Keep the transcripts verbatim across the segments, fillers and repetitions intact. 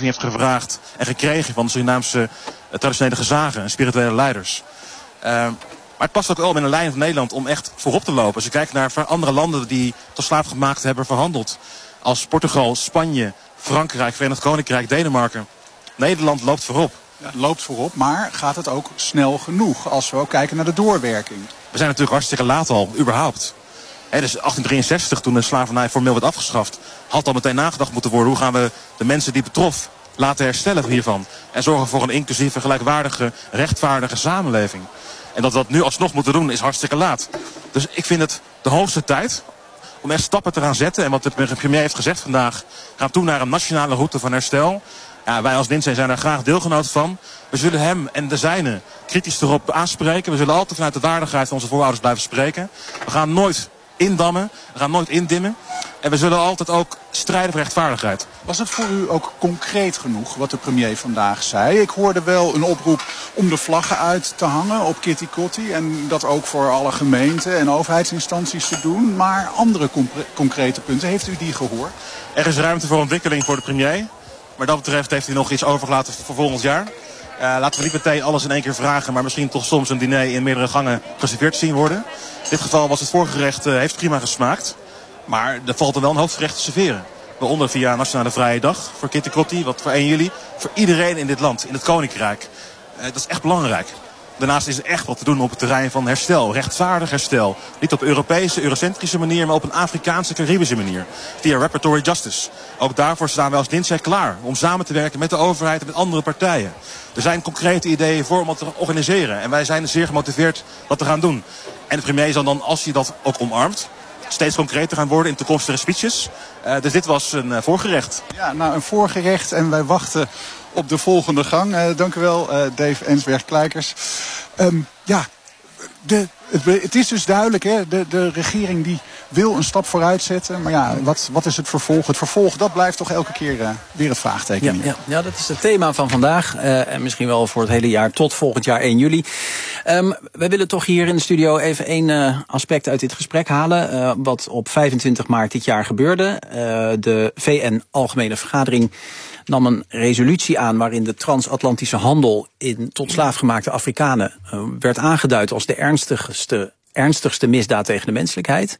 vergeving heeft gevraagd en gekregen van de Surinaamse uh, traditionele gezagen en spirituele leiders. Uh, maar het past ook wel in een lijn van Nederland om echt voorop te lopen. Als je kijkt naar andere landen die tot slaafgemaakt hebben verhandeld. Als Portugal, Spanje, Frankrijk, Verenigd Koninkrijk, Denemarken. Nederland loopt voorop. Ja, het loopt voorop, maar gaat het ook snel genoeg als we ook kijken naar de doorwerking? We zijn natuurlijk hartstikke laat al, überhaupt. He, dus achttien drieënzestig, toen de slavernij formeel werd afgeschaft, had al meteen nagedacht moeten worden hoe gaan we de mensen die betrof laten herstellen hiervan. En zorgen voor een inclusieve, gelijkwaardige, rechtvaardige samenleving. En dat we dat nu alsnog moeten doen is hartstikke laat. Dus ik vind het de hoogste tijd om echt stappen te gaan zetten. En wat de premier heeft gezegd vandaag, gaan toe naar een nationale route van herstel. Ja, wij als Dinsen zijn daar graag deelgenoot van. We zullen hem en de zijnen kritisch erop aanspreken. We zullen altijd vanuit de waardigheid van onze voorouders blijven spreken. We gaan nooit indammen, we gaan nooit indimmen. En we zullen altijd ook strijden voor rechtvaardigheid. Was het voor u ook concreet genoeg wat de premier vandaag zei? Ik hoorde wel een oproep om de vlaggen uit te hangen op Kitty Kotti. En dat ook voor alle gemeenten en overheidsinstanties te doen. Maar andere concrete punten, heeft u die gehoord? Er is ruimte voor ontwikkeling voor de premier. Maar dat betreft heeft hij nog iets overgelaten voor volgend jaar. Uh, laten we niet meteen alles in één keer vragen, maar misschien toch soms een diner in meerdere gangen geserveerd zien worden. In dit geval was het voorgerecht, uh, heeft prima gesmaakt. Maar er valt er wel een hoofdgerecht te serveren. Waaronder via Nationale Vrije Dag voor Kitty Kotti, wat voor één juli. Voor iedereen in dit land, in het Koninkrijk. Uh, dat is echt belangrijk. Daarnaast is er echt wat te doen op het terrein van herstel. Rechtvaardig herstel. Niet op Europese, eurocentrische manier, maar op een Afrikaanse, Caribische manier. Via reparatory justice. Ook daarvoor staan wij als Dinsen klaar. Om samen te werken met de overheid en met andere partijen. Er zijn concrete ideeën voor om dat te organiseren. En wij zijn zeer gemotiveerd dat te gaan doen. En de premier zal dan, als hij dat ook omarmt, steeds concreter gaan worden in toekomstige speeches. Uh, dus dit was een uh, voorgerecht. Ja, nou een voorgerecht en wij wachten op de volgende gang. Uh, dank u wel, uh, Dave Ensberg-Kleikers. Um, ja, de, het, het is dus duidelijk, hè, de, de regering die wil een stap vooruit zetten. Maar ja, wat, wat is het vervolg? Het vervolg, dat blijft toch elke keer uh, weer het vraagteken. Ja, ja, ja, dat is het thema van vandaag. Uh, en misschien wel voor het hele jaar tot volgend jaar één juli. Um, wij willen toch hier in de studio even één uh, aspect uit dit gesprek halen. Uh, wat op vijfentwintig maart dit jaar gebeurde. Uh, de V N Algemene Vergadering nam een resolutie aan waarin de transatlantische handel in tot slaafgemaakte Afrikanen uh, werd aangeduid als de ernstigste, ernstigste misdaad tegen de menselijkheid.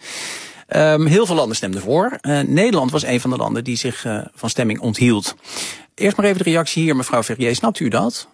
Um, heel veel landen stemden voor. Uh, Nederland was een van de landen die zich uh, van stemming onthield. Eerst maar even de reactie hier, mevrouw Verrier. Snapt u dat?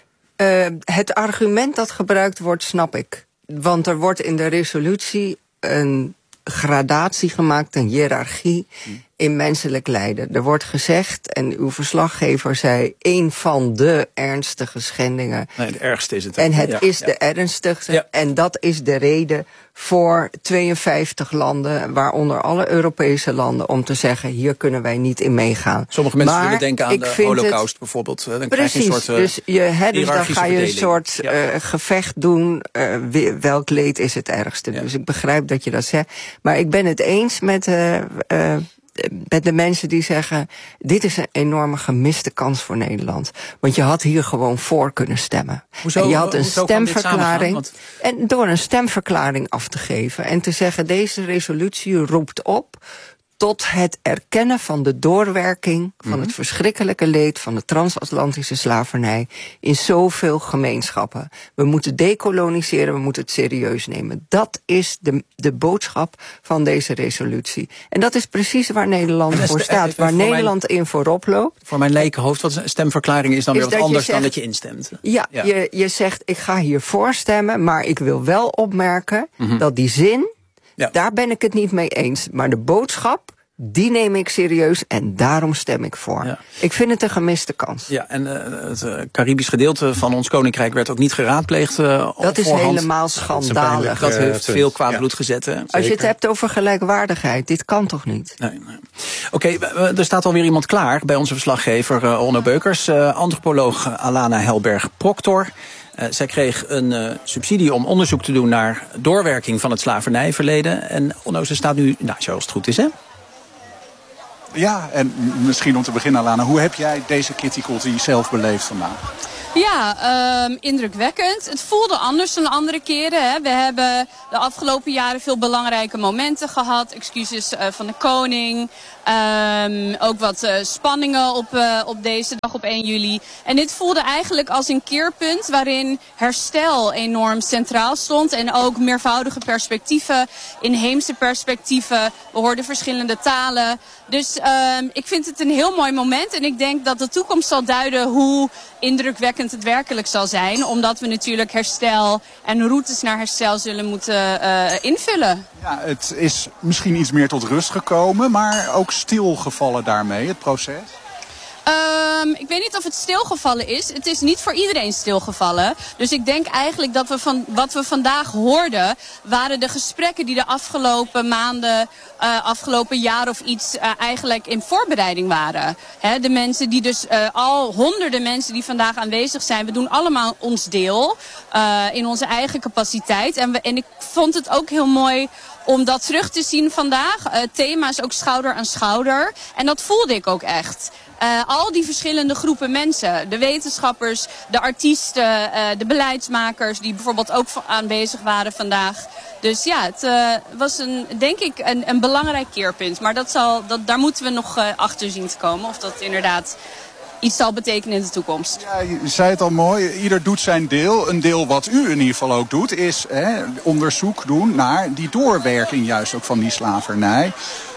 Uh, het argument dat gebruikt wordt, snap ik. Want er wordt in de resolutie een gradatie gemaakt, een hiërarchie in menselijk lijden. Er wordt gezegd, en uw verslaggever zei, een van de ernstige schendingen. Nee, de ergste is het. En het ja, is ja. de ernstigste. Ja. En dat is de reden voor tweeënvijftig landen, waaronder alle Europese landen, om te zeggen, hier kunnen wij niet in meegaan. Sommige mensen maar willen denken aan de Holocaust het, bijvoorbeeld. Dan precies, krijg je een soort uh, dus, je, he, dus dan ga je een soort ja. uh, gevecht doen. Uh, welk leed is het ergste? Ja. Dus ik begrijp dat je dat zegt. Maar ik ben het eens met uh, uh, met de mensen die zeggen, dit is een enorme gemiste kans voor Nederland. Want je had hier gewoon voor kunnen stemmen. Hoezo, en je had een stemverklaring. Want en door een stemverklaring af te geven en te zeggen, deze resolutie roept op tot het erkennen van de doorwerking van mm-hmm. het verschrikkelijke leed van de transatlantische slavernij in zoveel gemeenschappen. We moeten decoloniseren, we moeten het serieus nemen. Dat is de, de boodschap van deze resolutie. En dat is precies waar Nederland voor de, staat, waar Nederland mijn, in voorop loopt. Voor mijn lekenhoofd, wat een stemverklaring is dan is weer wat anders zegt, dan dat je instemt. Ja, ja. Je, je zegt, ik ga hier voor stemmen, maar ik wil wel opmerken mm-hmm. dat die zin, ja. daar ben ik het niet mee eens. Maar de boodschap, die neem ik serieus en daarom stem ik voor. Ja. Ik vind het een gemiste kans. Ja, en uh, het uh, Caribisch gedeelte van ons koninkrijk werd ook niet geraadpleegd uh, Dat is voorhand. helemaal schandalig. Dat heeft uh, veel kwaad bloed ja. gezet. Hè? Als je het hebt over gelijkwaardigheid, dit kan toch niet? Nee, nee. Oké, okay, er staat alweer iemand klaar bij onze verslaggever uh, Onno Beukers. Uh, antropoloog Alana Helberg-Proctor. Uh, zij kreeg een uh, subsidie om onderzoek te doen naar doorwerking van het slavernijverleden. En Onno, ze staat nu, nou, zoals het goed is, hè? Ja, en misschien om te beginnen, Alana, hoe heb jij deze Kitty Kotti zelf beleefd vandaag? Ja, um, indrukwekkend. Het voelde anders dan andere keren. Hè. We hebben de afgelopen jaren veel belangrijke momenten gehad. Excuses uh, van de koning. Um, ook wat uh, spanningen op, uh, op deze dag op één juli. En dit voelde eigenlijk als een keerpunt waarin herstel enorm centraal stond. En ook meervoudige perspectieven, inheemse perspectieven. We hoorden verschillende talen. Dus um, ik vind het een heel mooi moment. En ik denk dat de toekomst zal duiden hoe indrukwekkend het werkelijk zal zijn. Omdat we natuurlijk herstel en routes naar herstel zullen moeten uh, invullen. Ja, het is misschien iets meer tot rust gekomen, maar ook stilgevallen daarmee, het proces? Um, ik weet niet of het stilgevallen is. Het is niet voor iedereen stilgevallen. Dus ik denk eigenlijk dat we van wat we vandaag hoorden, waren de gesprekken die de afgelopen maanden, uh, afgelopen jaar of iets uh, eigenlijk in voorbereiding waren. He, de mensen die dus, uh, al honderden mensen die vandaag aanwezig zijn, we doen allemaal ons deel uh, in onze eigen capaciteit. En, we, en ik vond het ook heel mooi om dat terug te zien vandaag. Het uh, thema is ook schouder aan schouder. En dat voelde ik ook echt. Uh, al die verschillende groepen mensen. De wetenschappers, de artiesten, uh, de beleidsmakers die bijvoorbeeld ook aanwezig waren vandaag. Dus ja, het uh, was een, denk ik een, een belangrijk keerpunt. Maar dat zal, dat, daar moeten we nog uh, achter zien te komen. Of dat inderdaad iets zal betekenen in de toekomst. Ja, je zei het al mooi, ieder doet zijn deel. Een deel wat u in ieder geval ook doet is hè, onderzoek doen naar die doorwerking juist ook van die slavernij.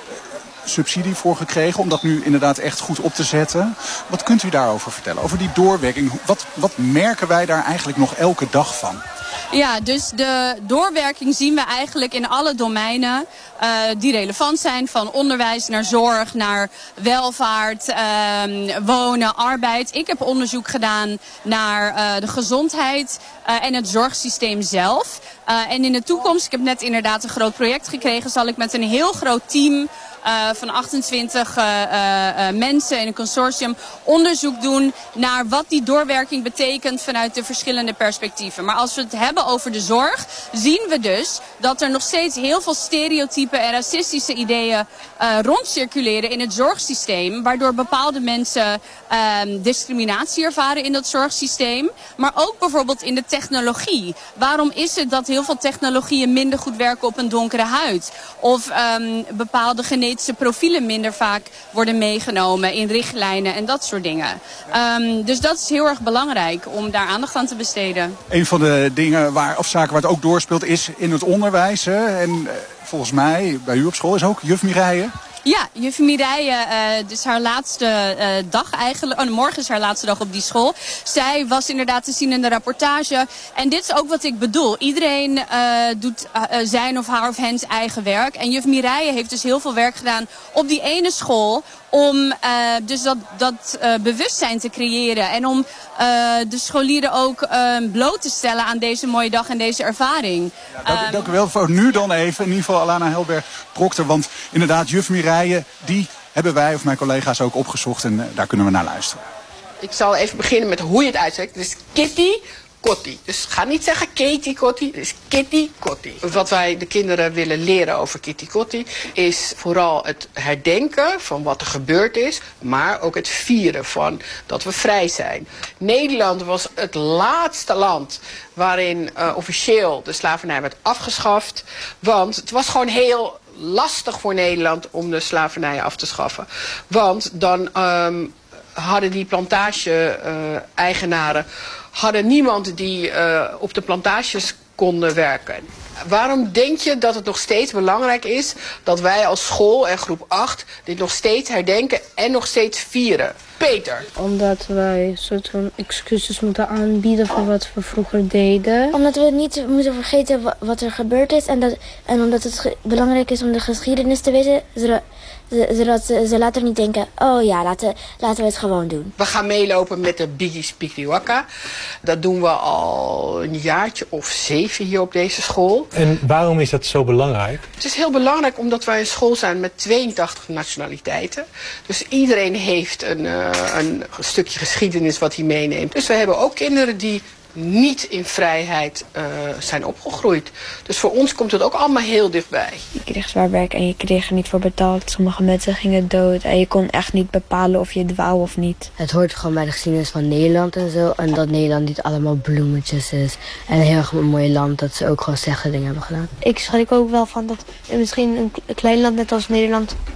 Subsidie voor gekregen om dat nu inderdaad echt goed op te zetten. Wat kunt u daarover vertellen? Over die doorwerking. Wat, wat merken wij daar eigenlijk nog elke dag van? Ja, dus de doorwerking zien we eigenlijk in alle domeinen uh, die relevant zijn. Van onderwijs naar zorg, naar welvaart, uh, wonen, arbeid. Ik heb onderzoek gedaan naar uh, de gezondheid uh, en het zorgsysteem zelf. Uh, en in de toekomst, ik heb net inderdaad een groot project gekregen, zal ik met een heel groot team Uh, van achtentwintig uh, uh, mensen in een consortium onderzoek doen naar wat die doorwerking betekent vanuit de verschillende perspectieven. Maar als we het hebben over de zorg, zien we dus dat er nog steeds heel veel stereotypen en racistische ideeën uh, rondcirculeren in het zorgsysteem, waardoor bepaalde mensen uh, discriminatie ervaren in dat zorgsysteem. Maar ook bijvoorbeeld in de technologie. Waarom is het dat heel veel technologieën minder goed werken op een donkere huid? Of um, bepaalde genetische profielen minder vaak worden meegenomen in richtlijnen en dat soort dingen. Um, dus dat is heel erg belangrijk om daar aandacht aan te besteden. Een van de dingen waar, of zaken waar het ook doorspeelt is in het onderwijs. Hè? En uh, volgens mij bij u op school is ook juf Mireille. Ja, juf Mireille, uh, dus haar laatste uh, dag eigenlijk. Oh, morgen is haar laatste dag op die school. Zij was inderdaad te zien in de rapportage. En dit is ook wat ik bedoel. Iedereen uh, doet uh, zijn of haar of hens eigen werk. En juf Mireille heeft dus heel veel werk gedaan op die ene school om uh, dus dat, dat uh, bewustzijn te creëren. En om uh, de scholieren ook uh, bloot te stellen aan deze mooie dag en deze ervaring. Ja, dank, um, dank u wel voor nu dan even. In ieder geval Alana Helberg-Proctor. Want inderdaad, juf Mireille, die hebben wij of mijn collega's ook opgezocht. En uh, daar kunnen we naar luisteren. Ik zal even beginnen met hoe je het uitspreekt. Dus Kitty Kotti. Dus ga niet zeggen Katie Kotti, het is Kitty Kotti. Wat wij de kinderen willen leren over Kitty Kotti is vooral het herdenken van wat er gebeurd is, maar ook het vieren van dat we vrij zijn. Nederland was het laatste land waarin uh, officieel de slavernij werd afgeschaft, want het was gewoon heel lastig voor Nederland om de slavernij af te schaffen. Want dan um, hadden die plantage-eigenaren uh, hadden niemand die uh, op de plantages konden werken. Waarom denk je dat het nog steeds belangrijk is dat wij als school en groep acht dit nog steeds herdenken en nog steeds vieren? Peter. Omdat wij een soort van excuses moeten aanbieden voor wat we vroeger deden. Omdat we niet moeten vergeten wat er gebeurd is. En, dat, en omdat het ge- belangrijk is om de geschiedenis te weten. Zodat, zodat ze, ze later niet denken, oh ja, laten, laten we het gewoon doen. We gaan meelopen met de Biggie Speaky Waka. Dat doen we al een jaartje of zeven hier op deze school. En waarom is dat zo belangrijk? Het is heel belangrijk omdat wij een school zijn met tweeëntachtig nationaliteiten. Dus iedereen heeft een, uh, een stukje geschiedenis wat hij meeneemt. Dus we hebben ook kinderen die niet in vrijheid uh, zijn opgegroeid. Dus voor ons komt het ook allemaal heel dichtbij. Je kreeg zwaar werk en je kreeg er niet voor betaald. Sommige mensen gingen dood en je kon echt niet bepalen of je het wou of niet. Het hoort gewoon bij de geschiedenis van Nederland en zo. En dat Nederland niet allemaal bloemetjes is. En een heel erg een mooi land dat ze ook gewoon slechte dingen hebben gedaan. Ik schrik ook wel van dat misschien een klein land net als Nederland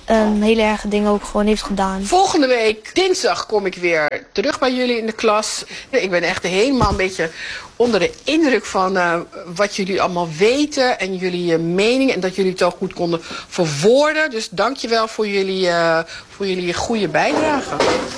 um, hele erge dingen ook gewoon heeft gedaan. Volgende week, dinsdag, kom ik weer terug bij jullie in de klas. Ik ben echt helemaal een beetje onder de indruk van uh, wat jullie allemaal weten en jullie uh, mening. En dat jullie het ook goed konden verwoorden. Dus dank je wel voor jullie, uh, voor jullie goede bijdrage.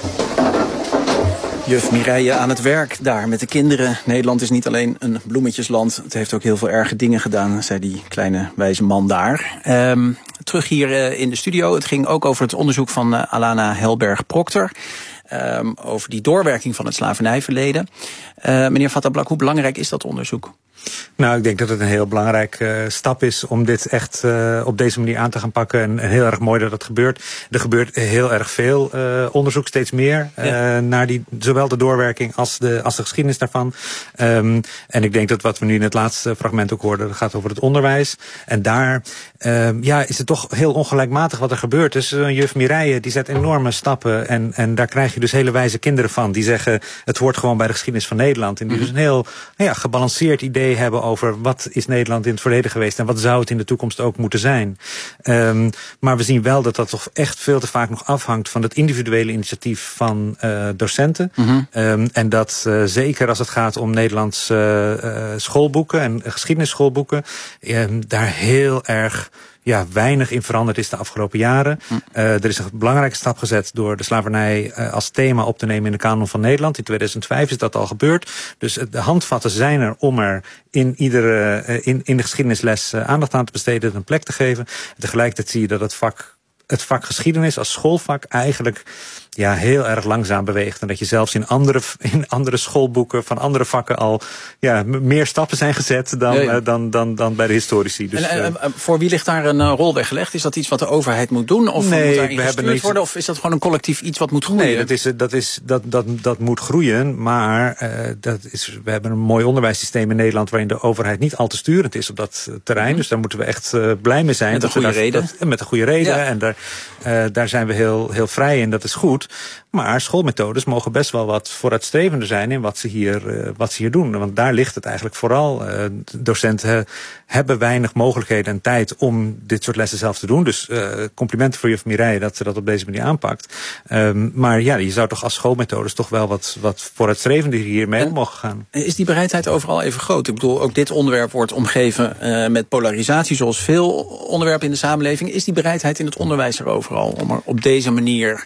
Juf Mireille aan het werk daar met de kinderen. Nederland is niet alleen een bloemetjesland. Het heeft ook heel veel erge dingen gedaan, zei die kleine wijze man daar. Um, terug hier uh, in de studio. Het ging ook over het onderzoek van uh, Alana Helberg-Proctor. Um, over die doorwerking van het slavernijverleden. Uh, meneer Vattablak, hoe belangrijk is dat onderzoek? Nou, ik denk dat het een heel belangrijke uh, stap is om dit echt uh, op deze manier aan te gaan pakken. En, en heel erg mooi dat het gebeurt. Er gebeurt heel erg veel uh, onderzoek, steeds meer, uh, ja. naar die, zowel de doorwerking als de, als de geschiedenis daarvan. Um, en ik denk dat wat we nu in het laatste fragment ook hoorden, dat gaat over het onderwijs. En daar um, ja, is het toch heel ongelijkmatig wat er gebeurt. Dus een juf Mireille, die zet enorme stappen. En, en daar krijg je dus hele wijze kinderen van. Die zeggen, het hoort gewoon bij de geschiedenis van Nederland. En die mm-hmm. dus een heel ja, gebalanceerd idee hebben over wat is Nederland in het verleden geweest en wat zou het in de toekomst ook moeten zijn. Um, maar we zien wel dat dat toch echt veel te vaak nog afhangt van het individuele initiatief van uh, docenten. Mm-hmm. Um, en dat uh, zeker als het gaat om Nederlandse uh, uh, schoolboeken en uh, geschiedenisschoolboeken, um, daar heel erg ja, weinig in veranderd is de afgelopen jaren. Hm. Uh, er is een belangrijke stap gezet door de slavernij uh, als thema op te nemen in de kanon van Nederland. In tweeduizend vijf is dat al gebeurd. Dus uh, de handvatten zijn er om er in iedere uh, in, in de geschiedenisles uh, aandacht aan te besteden en een plek te geven. En tegelijkertijd zie je dat het vak, het vak geschiedenis als schoolvak eigenlijk ja, heel erg langzaam beweegt. En dat je zelfs in andere, in andere schoolboeken van andere vakken al ja, meer stappen zijn gezet dan, ja, ja. Uh, dan, dan, dan bij de historici. Dus, en, uh, uh, voor wie ligt daar een uh, rol weggelegd? Is dat iets wat de overheid moet doen? Of nee, moet daarin gestuurd niet worden? Of is dat gewoon een collectief iets wat moet groeien? Nee, dat, is, dat, is, dat, dat, dat moet groeien. Maar uh, dat is, we hebben een mooi onderwijssysteem in Nederland waarin de overheid niet al te sturend is op dat terrein. Mm-hmm. Dus daar moeten we echt uh, blij mee zijn. Met een goede daar, reden. Dat, met een goede reden. Ja. En daar, uh, daar zijn we heel, heel vrij in. Dat is goed. Maar schoolmethodes mogen best wel wat vooruitstrevender zijn in wat ze hier, uh, wat ze hier doen. Want daar ligt het eigenlijk vooral. Uh, docenten hebben weinig mogelijkheden en tijd om dit soort lessen zelf te doen. Dus uh, complimenten voor juf Mireille dat ze dat op deze manier aanpakt. Um, maar ja, je zou toch als schoolmethodes toch wel wat, wat vooruitstrevender hiermee om mogen gaan. Is die bereidheid overal even groot? Ik bedoel, ook dit onderwerp wordt omgeven uh, met polarisatie, zoals veel onderwerpen in de samenleving. Is die bereidheid in het onderwijs er overal om er op deze manier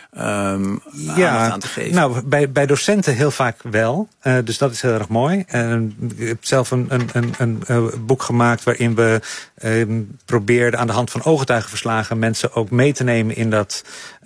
Um, ja, aan te geven? Nou, bij, bij docenten heel vaak wel. Uh, dus dat is heel erg mooi. Uh, ik heb zelf een, een, een, een, een boek gemaakt waarin we uh, probeerden aan de hand van ooggetuigenverslagen mensen ook mee te nemen in dat,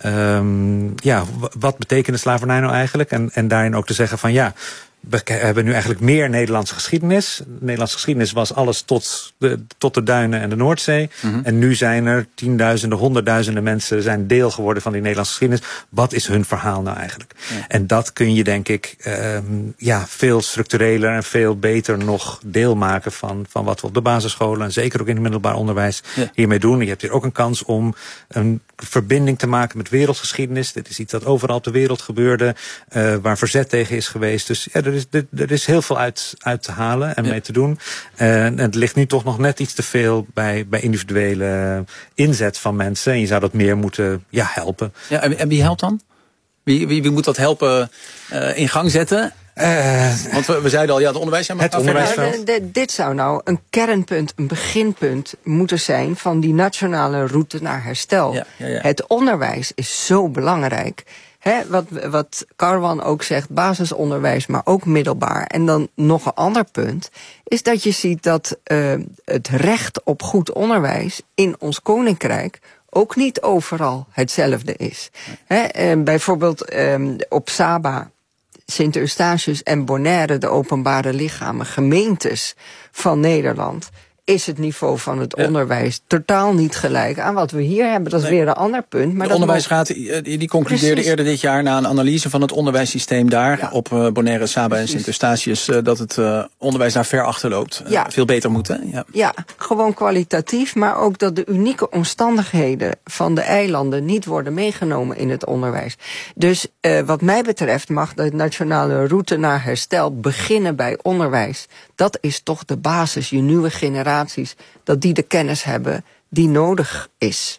um, ja, wat betekent de slavernij nou eigenlijk? En, en daarin ook te zeggen van ja, we hebben nu eigenlijk meer Nederlandse geschiedenis. Nederlandse geschiedenis was alles tot de, tot de duinen en de Noordzee. Mm-hmm. En nu zijn er tienduizenden, honderdduizenden mensen zijn deel geworden van die Nederlandse geschiedenis. Wat is hun verhaal nou eigenlijk? Ja. En dat kun je denk ik um, ja, veel structureler en veel beter nog deel maken van, van wat we op de basisscholen en zeker ook in het middelbaar onderwijs ja. hiermee doen. Je hebt hier ook een kans om een verbinding te maken met wereldgeschiedenis. Dit is iets dat overal op de wereld gebeurde, uh, waar verzet tegen is geweest. Dus ja, er is, er, er is heel veel uit, uit te halen en ja. mee te doen. Uh, en het ligt nu toch nog net iets te veel bij, bij individuele inzet van mensen. En je zou dat meer moeten ja, helpen. Ja, en, en wie helpt dan? Wie, wie, wie moet dat helpen uh, in gang zetten? Uh, Want we, we zeiden al, ja, het onderwijs... Ja, maar het onderwijs nou, de, de, dit zou nou een kernpunt, een beginpunt moeten zijn van die nationale route naar herstel. Ja, ja, ja. Het onderwijs is zo belangrijk. He, wat, wat Carwan ook zegt, basisonderwijs, maar ook middelbaar. En dan nog een ander punt, is dat je ziet dat uh, het recht op goed onderwijs in ons koninkrijk ook niet overal hetzelfde is. He, uh, bijvoorbeeld uh, op Saba, Sint Eustatius en Bonaire, de openbare lichamen, gemeentes van Nederland, is het niveau van het ja. onderwijs totaal niet gelijk aan wat we hier hebben. Dat is nee. weer een ander punt. Maar de onderwijsraad die, die concludeerde Precies. eerder dit jaar na een analyse van het onderwijssysteem daar ja. op uh, Bonaire, Saba Precies. en Sint Eustatius uh, dat het uh, onderwijs daar ver achterloopt. Uh, ja. Veel beter moet, hè? Ja. ja, gewoon kwalitatief, maar ook dat de unieke omstandigheden van de eilanden niet worden meegenomen in het onderwijs. Dus uh, wat mij betreft mag de nationale route naar herstel beginnen bij onderwijs. Dat is toch de basis, je nieuwe generaties, dat die de kennis hebben die nodig is. Ja.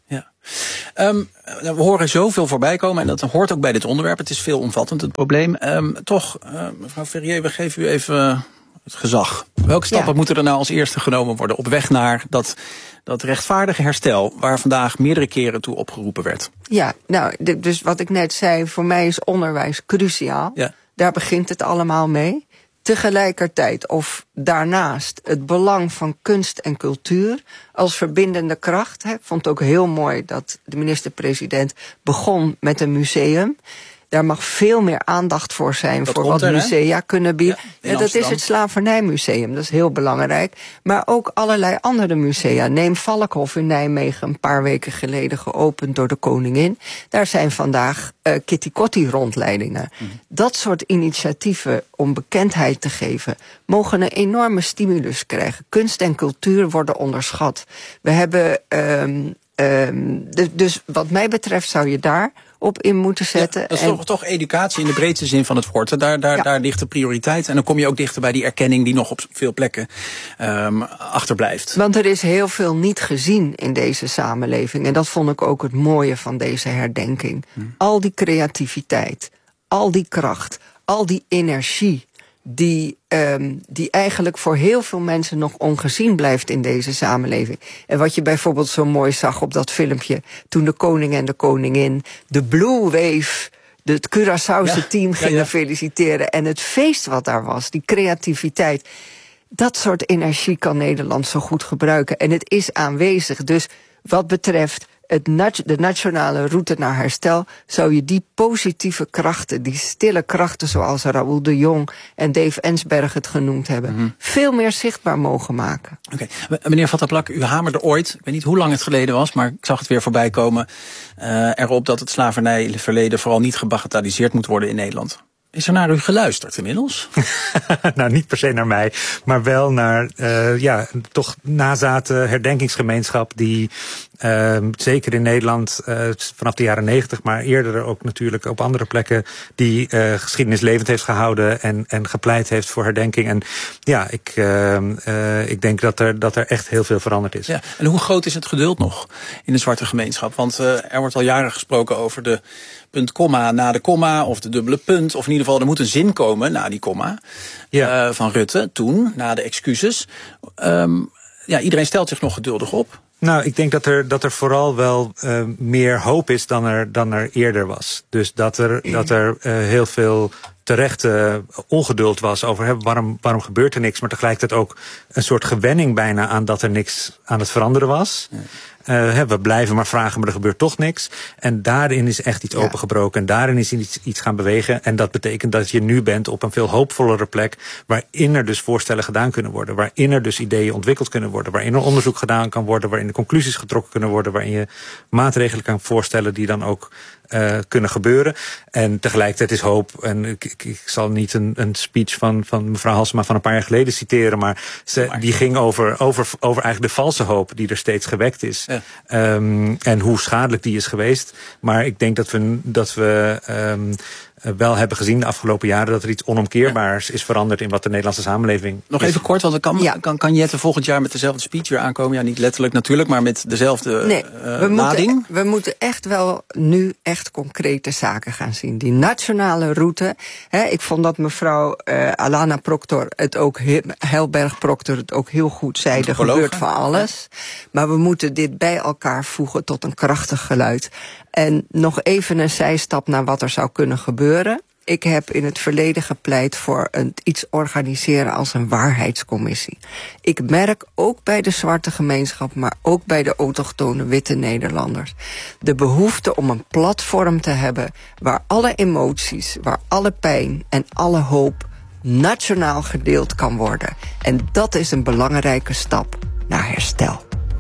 Um, we horen zoveel voorbij komen en dat hoort ook bij dit onderwerp. Het is veelomvattend, het probleem. Um, toch, uh, mevrouw Ferrier, we geven u even het gezag. Welke stappen ja. moeten er nou als eerste genomen worden op weg naar dat, dat rechtvaardige herstel waar vandaag meerdere keren toe opgeroepen werd? Ja, nou, dus wat ik net zei, voor mij is onderwijs cruciaal. Ja. Daar begint het allemaal mee. Tegelijkertijd of daarnaast het belang van kunst en cultuur als verbindende kracht. Ik vond het ook heel mooi dat de minister-president begon met een museum. Daar mag veel meer aandacht voor zijn dat voor wat er, musea hè? kunnen bieden. Ja, ja, dat is het Slavernijmuseum, dat is heel belangrijk. Maar ook allerlei andere musea. Neem Valkhof in Nijmegen, een paar weken geleden geopend door de koningin. Daar zijn vandaag uh, Kitty Kotti rondleidingen. Mm-hmm. Dat soort initiatieven om bekendheid te geven mogen een enorme stimulus krijgen. Kunst en cultuur worden onderschat. We hebben, um, um, de, dus wat mij betreft zou je daar op in moeten zetten. Ja, dat is en toch, toch educatie in de breedste zin van het woord. Daar, daar, ja. daar ligt de prioriteit. En dan kom je ook dichter bij die erkenning die nog op veel plekken um, achterblijft. Want er is heel veel niet gezien in deze samenleving. En dat vond ik ook het mooie van deze herdenking. Hmm. Al die creativiteit, al die kracht, al die energie die, um, die eigenlijk voor heel veel mensen nog ongezien blijft in deze samenleving. En wat je bijvoorbeeld zo mooi zag op dat filmpje toen de koning en de koningin de Blue Wave, het Curaçaose ja, team gingen ja, ja. feliciteren. En het feest wat daar was, die creativiteit. Dat soort energie kan Nederland zo goed gebruiken. En het is aanwezig. Dus wat betreft het nat- de nationale route naar herstel zou je die positieve krachten, die stille krachten zoals Raoul de Jong en Dave Ensberg het genoemd hebben, mm-hmm. veel meer zichtbaar mogen maken. Oké, okay. Meneer Vattaplak, u hamerde ooit, ik weet niet hoe lang het geleden was, maar ik zag het weer voorbij komen, uh, erop dat het slavernijverleden vooral niet gebagatelliseerd moet worden in Nederland. Is er naar u geluisterd inmiddels? Nou, niet per se naar mij, maar wel naar uh, ja, toch nazaten herdenkingsgemeenschap die uh, zeker in Nederland uh, vanaf de jaren negentig, maar eerder ook natuurlijk op andere plekken die uh, geschiedenis levend heeft gehouden en, en gepleit heeft voor herdenking. En ja, ik, uh, uh, ik denk dat er, dat er echt heel veel veranderd is. Ja, en hoe groot is het geduld nog in de zwarte gemeenschap? Want uh, er wordt al jaren gesproken over de punt komma na de komma of de dubbele punt. Of in ieder geval, er moet een zin komen na die komma ja. uh, van Rutte toen, na de excuses. Um, ja, iedereen stelt zich nog geduldig op. Nou, ik denk dat er, dat er vooral wel uh, meer hoop is dan er, dan er eerder was. Dus dat er, dat er uh, heel veel terecht uh, ongeduld was over hè, waarom, waarom gebeurt er niks. Maar tegelijkertijd ook een soort gewenning bijna aan dat er niks aan het veranderen was. Ja. Uh, hè, we blijven maar vragen, maar er gebeurt toch niks. En daarin is echt iets ja. opengebroken. En daarin is iets, iets gaan bewegen. En dat betekent dat je nu bent op een veel hoopvollere plek, waarin er dus voorstellen gedaan kunnen worden. Waarin er dus ideeën ontwikkeld kunnen worden. Waarin er onderzoek gedaan kan worden. Waarin de conclusies getrokken kunnen worden. Waarin je maatregelen kan voorstellen die dan ook uh, kunnen gebeuren. En tegelijkertijd is hoop. En ik, ik, ik zal niet een, een speech van, van mevrouw Halsema van een paar jaar geleden citeren. Maar ze, die ging over, over, over eigenlijk de valse hoop die er steeds gewekt is. Ja. Um, en hoe schadelijk die is geweest. Maar ik denk dat we, dat we um, wel hebben gezien de afgelopen jaren dat er iets onomkeerbaars ja. is veranderd in wat de Nederlandse samenleving Nog is. Even kort, want kan, ja. kan, kan Jette volgend jaar met dezelfde speech weer aankomen? Ja, niet letterlijk natuurlijk, maar met dezelfde nee, uh, we lading. Moeten, we moeten echt wel nu echt concrete zaken gaan zien. Die nationale route. Hè, ik vond dat mevrouw uh, Alana Proctor het ook, Helberg Proctor het ook heel goed zei. Er gebeurt van alles. Maar we moeten dit bij elkaar voegen tot een krachtig geluid. En nog even een zijstap naar wat er zou kunnen gebeuren. Ik heb in het verleden gepleit voor een, iets organiseren als een waarheidscommissie. Ik merk ook bij de zwarte gemeenschap, maar ook bij de autochtone witte Nederlanders, de behoefte om een platform te hebben waar alle emoties, waar alle pijn en alle hoop nationaal gedeeld kan worden. En dat is een belangrijke stap naar herstel.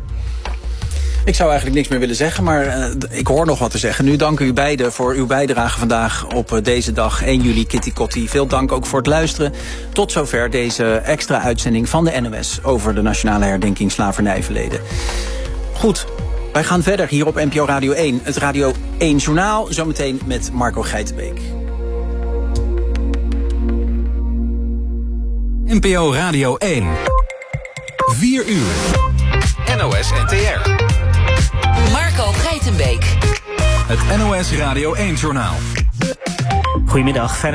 Ik zou eigenlijk niks meer willen zeggen, maar uh, ik hoor nog wat te zeggen. Nu dank u beiden voor uw bijdrage vandaag op uh, deze dag, één juli, Kitty Kotti. Veel dank ook voor het luisteren. Tot zover deze extra uitzending van de N O S over de nationale herdenking slavernijverleden. Goed, wij gaan verder hier op N P O Radio één. Het Radio één Journaal, zometeen met Marco Geitenbeek. N P O Radio één. vier uur. N O S N T R. Marco Geitenbeek. Buitenbeek. Het N O S Radio één-journaal. Goedemiddag.